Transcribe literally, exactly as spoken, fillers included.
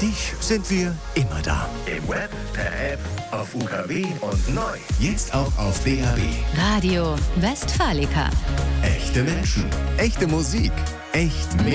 dich sind wir immer da. Im Web, per App, auf U K W und neu. Jetzt auch auf D A B. Radio Westfalica. Echte Menschen, echte Musik, echt